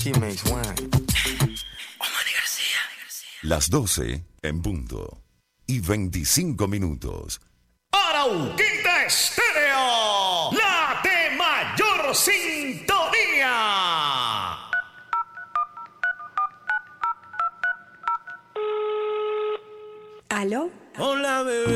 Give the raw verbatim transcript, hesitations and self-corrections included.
She makes wine. Omani García. Las doce en punto y veinticinco minutos. Arauquita Estéreo, la de mayor sintonía. ¿Aló? Hola, bebé.